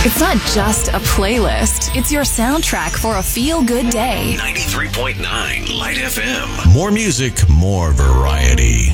It's not just a playlist. It's your soundtrack for a feel-good day. 93.9 Light FM. More music, more variety.